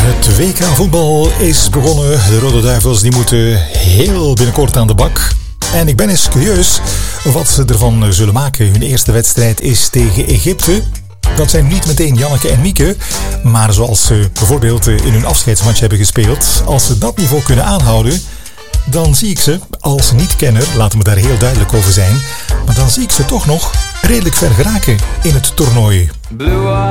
Het WK voetbal is begonnen. De Rode Duivels die moeten heel binnenkort aan de bak. En ik ben eens curieus wat ze ervan zullen maken. Hun eerste wedstrijd is tegen Egypte. Dat zijn niet meteen Janneke en Mieke, maar zoals ze bijvoorbeeld in hun afscheidsmatch hebben gespeeld. Als ze dat niveau kunnen aanhouden, dan zie ik ze als niet-kenner, laten we daar heel duidelijk over zijn, maar dan zie ik ze toch nog redelijk ver geraken in het toernooi.